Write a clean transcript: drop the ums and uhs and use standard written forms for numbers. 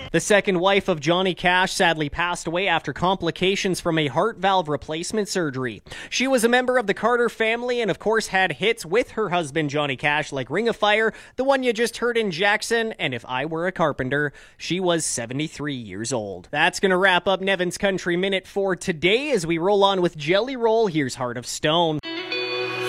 The second wife of Johnny Cash sadly passed away after complications from a heart valve replacement surgery. She was a member of the Carter family and of course had hits with her husband Johnny Cash like Ring of Fire, the one you just heard in Jackson, and If I Were a Carpenter. She was 73 years old. That's going to wrap up Nevin's Country Minute for today as we roll on with Jelly Roll. Here's Heart of Stone.